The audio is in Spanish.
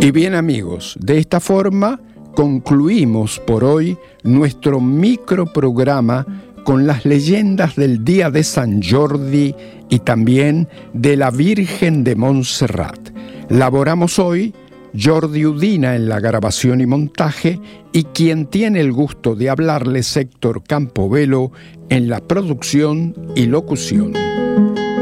Y bien amigos, de esta forma concluimos por hoy nuestro microprograma con las leyendas del día de San Jordi y también de la Virgen de Montserrat. Laboramos hoy Jordi Udina en la grabación y montaje y quien tiene el gusto de hablarles Héctor Campobello en la producción y locución.